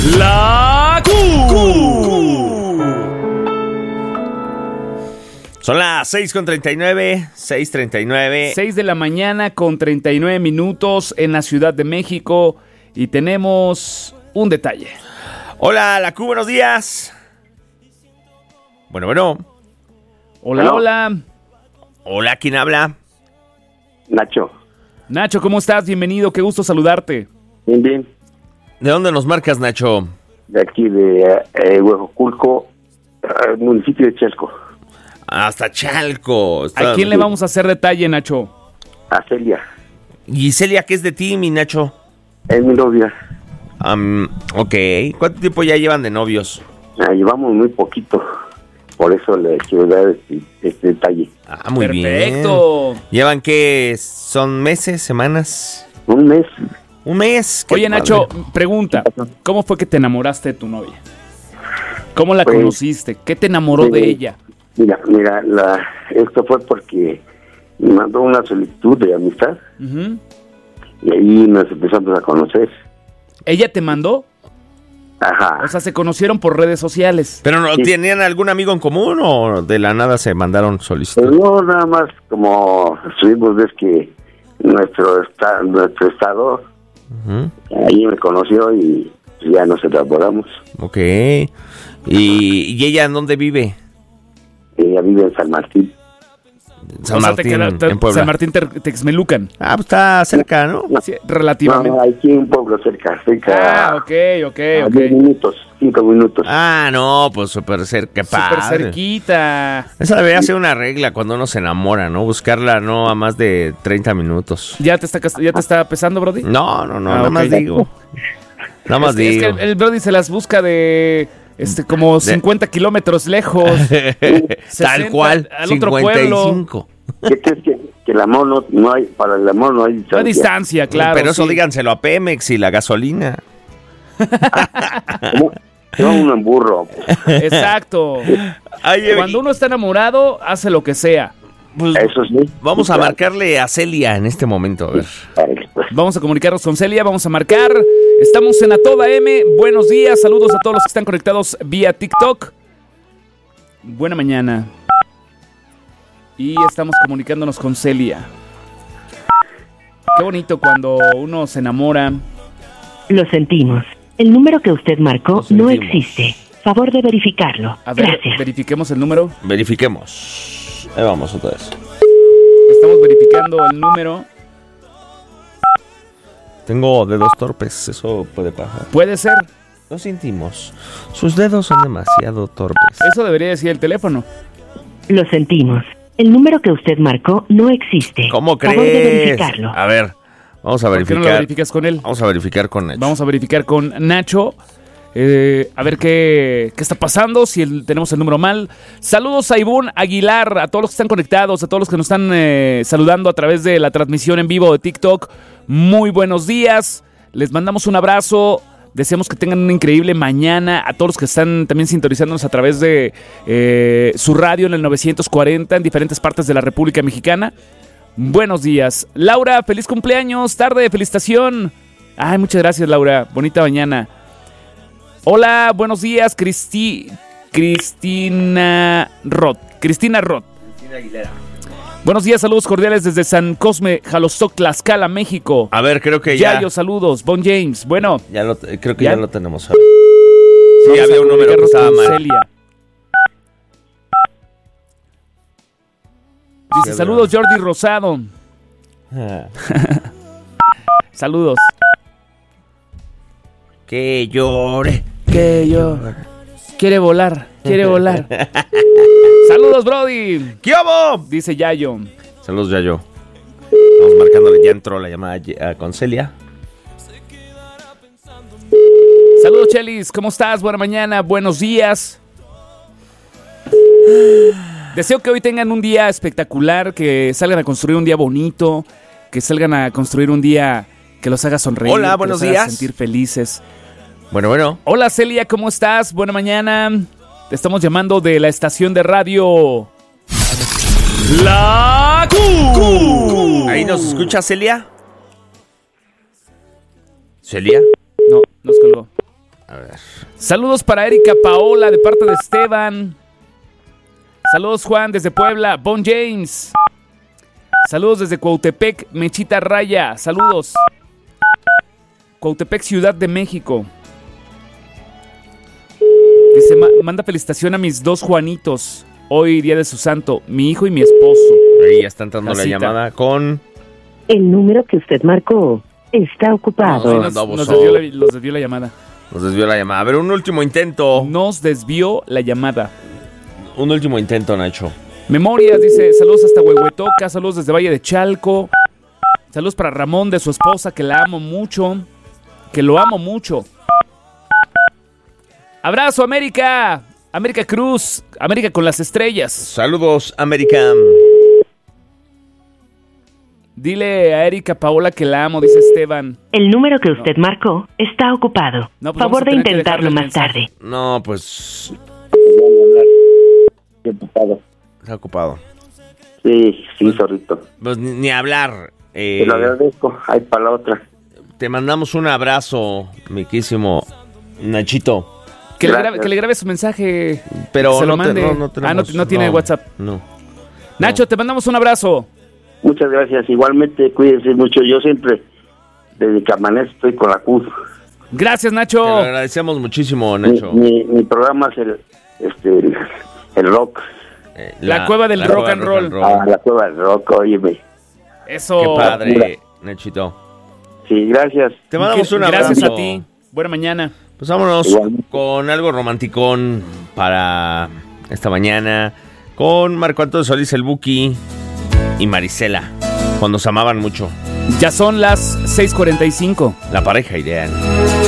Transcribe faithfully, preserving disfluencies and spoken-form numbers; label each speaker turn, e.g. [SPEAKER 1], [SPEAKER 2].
[SPEAKER 1] La Q.
[SPEAKER 2] Son las seis con treinta y nueve, seis treinta y nueve.
[SPEAKER 1] seis de la mañana con treinta y nueve minutos en la Ciudad de México y tenemos un detalle.
[SPEAKER 2] Hola, La Q, buenos días. Bueno, bueno.
[SPEAKER 1] Hola,
[SPEAKER 3] Hello.
[SPEAKER 1] hola.
[SPEAKER 2] Hola, ¿quién habla?
[SPEAKER 3] Nacho.
[SPEAKER 1] Nacho, ¿cómo estás? Bienvenido, qué gusto saludarte.
[SPEAKER 3] Bien, bien.
[SPEAKER 2] ¿De dónde nos marcas, Nacho?
[SPEAKER 3] De aquí de eh, Huejoculco, eh, municipio de Chalco.
[SPEAKER 2] Hasta Chalco. Está-
[SPEAKER 1] ¿A quién le vamos a hacer detalle, Nacho?
[SPEAKER 3] A Celia.
[SPEAKER 2] Gisela, ¿qué es de ti, mi Nacho?
[SPEAKER 3] Es mi novia.
[SPEAKER 2] Um, ok. ¿Cuánto tiempo ya llevan de novios?
[SPEAKER 3] La llevamos muy poquito. Por eso le quiero dar este, este detalle.
[SPEAKER 2] Ah, muy
[SPEAKER 1] Perfecto.
[SPEAKER 2] bien. ¿Llevan qué? ¿Son meses, semanas?
[SPEAKER 3] Un mes.
[SPEAKER 2] Un mes. Qué
[SPEAKER 1] Oye,
[SPEAKER 2] padre.
[SPEAKER 1] Nacho, pregunta. ¿Cómo fue que te enamoraste de tu novia? ¿Cómo la
[SPEAKER 3] Pues,
[SPEAKER 1] conociste? ¿Qué te enamoró de
[SPEAKER 3] sí.
[SPEAKER 1] ella?
[SPEAKER 3] Mira, mira, la, esto fue porque me mandó una solicitud de amistad
[SPEAKER 1] Ujú.
[SPEAKER 3] y ahí nos empezamos a conocer.
[SPEAKER 1] ¿Ella te mandó?
[SPEAKER 3] Ajá.
[SPEAKER 1] O sea, se conocieron por redes sociales.
[SPEAKER 2] ¿Pero no
[SPEAKER 3] Sí.
[SPEAKER 2] tenían algún amigo en común o de la nada se mandaron
[SPEAKER 3] Pues
[SPEAKER 2] solicitud?
[SPEAKER 3] no, nada más como estuvimos, ves que nuestro, esta, nuestro estado,
[SPEAKER 2] Ujú.
[SPEAKER 3] ahí me conoció y ya nos enamoramos.
[SPEAKER 2] Ok. ¿Y, ¿Y ella en dónde vive?
[SPEAKER 3] Ella vive en San Martín.
[SPEAKER 2] San
[SPEAKER 1] O sea, te
[SPEAKER 2] Martín,
[SPEAKER 1] queda- te-
[SPEAKER 2] en Puebla.
[SPEAKER 1] San Martín te, Texmelucan.
[SPEAKER 2] Ah, pues está cerca, ¿no?
[SPEAKER 1] Sí,
[SPEAKER 3] No,
[SPEAKER 1] relativamente.
[SPEAKER 3] no, aquí en un pueblo cerca, cerca.
[SPEAKER 1] Ah, ok, ok,
[SPEAKER 3] a
[SPEAKER 1] ok.
[SPEAKER 3] diez minutos, cinco minutos.
[SPEAKER 2] Ah, no, pues súper cerca,
[SPEAKER 1] Súper
[SPEAKER 2] padre.
[SPEAKER 1] cerquita.
[SPEAKER 2] Esa debería ser una regla cuando uno se enamora, ¿no? Buscarla no a más de treinta minutos.
[SPEAKER 1] ¿Ya te está, cas- ya te está pesando, Brody?
[SPEAKER 2] No, no, no,
[SPEAKER 1] Ah,
[SPEAKER 2] nada
[SPEAKER 1] ok.
[SPEAKER 2] más digo. Nada más
[SPEAKER 1] Es que, es
[SPEAKER 2] digo.
[SPEAKER 1] que el, el Brody se las busca de este como cincuenta kilómetros lejos.
[SPEAKER 2] Tal
[SPEAKER 1] sesenta
[SPEAKER 2] cual,
[SPEAKER 1] al otro
[SPEAKER 2] cincuenta y
[SPEAKER 1] pueblo.
[SPEAKER 2] cinco.
[SPEAKER 3] ¿Qué crees que, que el amor no, no hay, para el amor no hay
[SPEAKER 1] La
[SPEAKER 3] distancia?
[SPEAKER 1] distancia, claro.
[SPEAKER 2] Pero eso
[SPEAKER 1] sí.
[SPEAKER 2] díganselo a Pemex y la gasolina.
[SPEAKER 3] ¿Cómo? No, uno en burro.
[SPEAKER 1] Exacto.
[SPEAKER 2] Ay,
[SPEAKER 1] Cuando uno está enamorado, hace lo que sea.
[SPEAKER 2] pues,
[SPEAKER 3] Eso sí.
[SPEAKER 2] vamos a
[SPEAKER 3] Claro.
[SPEAKER 2] marcarle a Celia en este momento, a ver.
[SPEAKER 3] Pues,
[SPEAKER 1] Vamos a comunicarnos con Celia, vamos a marcar. Estamos en A Toda M. Buenos días, saludos a todos los que están conectados vía TikTok. Buena mañana. Y estamos comunicándonos con Celia. Qué bonito cuando uno se enamora.
[SPEAKER 4] Lo sentimos. El número que usted marcó
[SPEAKER 2] Lo sentimos.
[SPEAKER 4] no existe. Favor de verificarlo.
[SPEAKER 1] A ver,
[SPEAKER 4] Gracias.
[SPEAKER 1] verifiquemos el número.
[SPEAKER 2] Verifiquemos. Ahí vamos otra vez.
[SPEAKER 1] Estamos verificando el número.
[SPEAKER 2] Tengo dedos torpes, eso puede pasar.
[SPEAKER 1] Puede ser.
[SPEAKER 2] Lo sentimos. Sus dedos son demasiado torpes.
[SPEAKER 1] Eso debería decir el teléfono.
[SPEAKER 4] Lo sentimos. El número que usted marcó no existe.
[SPEAKER 2] ¿Cómo
[SPEAKER 4] Favor de
[SPEAKER 2] crees?
[SPEAKER 4] verificarlo.
[SPEAKER 2] A ver, vamos a
[SPEAKER 1] ¿Por qué no lo
[SPEAKER 2] verificar.
[SPEAKER 1] verificas con él?
[SPEAKER 2] Vamos a verificar con Nacho.
[SPEAKER 1] Vamos a verificar con Nacho. eh, a ver qué, qué está pasando, si el- tenemos el número mal. Saludos a Ivonne Aguilar, a todos los que están conectados, a todos los que nos están eh, saludando a través de la transmisión en vivo de TikTok. Muy buenos días. Les mandamos un abrazo. Deseamos que tengan una increíble mañana. A todos los que están también sintonizándonos a través de eh, su radio en el novecientos cuarenta en diferentes partes de la República Mexicana. Buenos días. Laura, feliz cumpleaños, tarde de felicitación. Ay, muchas gracias, Laura. Bonita mañana. Hola, buenos días, Cristi... Cristina Roth. Cristina Roth.
[SPEAKER 2] Cristina Aguilera.
[SPEAKER 1] Buenos días, saludos cordiales desde San Cosme, Jalostoc, Tlaxcala, México.
[SPEAKER 2] A ver, creo que ya.
[SPEAKER 1] Yayo, saludos. Bon James. Bueno,
[SPEAKER 2] Ya lo, creo que
[SPEAKER 1] ¿Ya?
[SPEAKER 2] ya, lo tenemos. Sí,
[SPEAKER 1] vamos
[SPEAKER 2] había
[SPEAKER 1] a
[SPEAKER 2] un número que
[SPEAKER 1] comunicarnos
[SPEAKER 2] estaba
[SPEAKER 1] con
[SPEAKER 2] mal.
[SPEAKER 1] Celia. Dice,
[SPEAKER 2] había.
[SPEAKER 1] saludos, Jordi Rosado.
[SPEAKER 2] Ah.
[SPEAKER 1] Saludos.
[SPEAKER 2] Que llore.
[SPEAKER 1] Que yo... Quiere volar, quiere volar. Saludos, Brody.
[SPEAKER 2] ¿Qué hubo?
[SPEAKER 1] Dice Yayo.
[SPEAKER 2] Saludos, ya yo. Estamos marcándole, ya entró la llamada a- con Celia.
[SPEAKER 1] Saludos, Chelis. ¿Cómo estás? Buena mañana, buenos días. Deseo que hoy tengan un día espectacular, que salgan a construir un día bonito, que salgan a construir un día que los haga sonreír.
[SPEAKER 2] Hola,
[SPEAKER 1] que
[SPEAKER 2] buenos
[SPEAKER 1] los haga
[SPEAKER 2] días.
[SPEAKER 1] sentir felices.
[SPEAKER 2] Bueno, bueno.
[SPEAKER 1] Hola, Celia, ¿cómo estás? Buena mañana. Te estamos llamando de la estación de radio La Q.
[SPEAKER 2] ¿Ahí nos escucha Celia? ¿Celia?
[SPEAKER 1] No, nos colgó.
[SPEAKER 2] A ver. ver.
[SPEAKER 1] Saludos para Erika Paola de parte de Esteban. Saludos Juan desde Puebla. Bon James. Saludos desde Cuautepec, Mechita Raya. Saludos. Cuautepec, Ciudad de México. Dice, ma- manda felicitación a mis dos Juanitos. Hoy, día de su santo, mi hijo y mi esposo.
[SPEAKER 2] Ahí ya está entrando
[SPEAKER 1] Casita.
[SPEAKER 2] la llamada con...
[SPEAKER 4] El número que usted marcó está
[SPEAKER 1] Sí,
[SPEAKER 4] ocupado.
[SPEAKER 2] No,
[SPEAKER 1] nos,
[SPEAKER 2] no,
[SPEAKER 1] nos
[SPEAKER 2] no.
[SPEAKER 1] desvió la, los desvió la llamada.
[SPEAKER 2] Nos desvió la llamada. A ver, un último intento.
[SPEAKER 1] Nos desvió la llamada.
[SPEAKER 2] Un último intento, Nacho.
[SPEAKER 1] Memorias, dice, saludos hasta Huehuetoca, saludos desde Valle de Chalco. Saludos para Ramón de su esposa, que la amo mucho. Que lo amo mucho. Abrazo, América. América Cruz. América con las estrellas.
[SPEAKER 2] Saludos, América.
[SPEAKER 1] Dile a Erika Paola que la amo, dice Esteban.
[SPEAKER 4] El número que usted marcó está ocupado.
[SPEAKER 1] No, pues vamos
[SPEAKER 4] Favor
[SPEAKER 1] a
[SPEAKER 4] de
[SPEAKER 1] tener que
[SPEAKER 4] intentarlo
[SPEAKER 1] dejarle el
[SPEAKER 4] más
[SPEAKER 1] mensaje.
[SPEAKER 4] tarde.
[SPEAKER 2] No, pues...
[SPEAKER 3] Qué ocupado.
[SPEAKER 2] Está ocupado.
[SPEAKER 3] Sí, sí, zorrito.
[SPEAKER 2] Pues ni, ni hablar. Eh,
[SPEAKER 3] Te lo agradezco. Ahí para la otra.
[SPEAKER 2] te mandamos un abrazo, mi querísimo Nachito.
[SPEAKER 1] Que le,
[SPEAKER 3] Gracias.
[SPEAKER 1] grabe, que le grabe su mensaje.
[SPEAKER 2] Pero
[SPEAKER 1] se lo
[SPEAKER 2] no, te-
[SPEAKER 1] mande.
[SPEAKER 2] no, no
[SPEAKER 1] ah, no,
[SPEAKER 2] tenemos-
[SPEAKER 1] no tiene
[SPEAKER 2] no,
[SPEAKER 1] WhatsApp.
[SPEAKER 2] No.
[SPEAKER 1] Nacho, te mandamos un abrazo.
[SPEAKER 3] Muchas gracias. Igualmente, cuídense mucho. Yo siempre, desde que amanece, estoy con la cruz.
[SPEAKER 1] Gracias,
[SPEAKER 2] Te lo
[SPEAKER 1] Nacho.
[SPEAKER 2] agradecemos muchísimo,
[SPEAKER 3] Mi,
[SPEAKER 2] Nacho.
[SPEAKER 3] mi, mi programa es el, este, el, el rock.
[SPEAKER 2] Eh,
[SPEAKER 1] La cueva del rock and roll.
[SPEAKER 3] Ah, la cueva del rock, óyeme.
[SPEAKER 1] Eso.
[SPEAKER 2] Qué padre, Nachito.
[SPEAKER 3] Sí, gracias.
[SPEAKER 2] Te mandamos
[SPEAKER 1] Que-
[SPEAKER 2] un abrazo.
[SPEAKER 1] Gracias a ti. Buena mañana.
[SPEAKER 2] Pues vámonos
[SPEAKER 3] Igualmente.
[SPEAKER 2] con algo romanticón para esta mañana. Con Marco Antonio Solís, el Buki, y Marisela, cuando se amaban mucho.
[SPEAKER 1] Ya son las seis cuarenta y cinco.
[SPEAKER 2] La pareja ideal.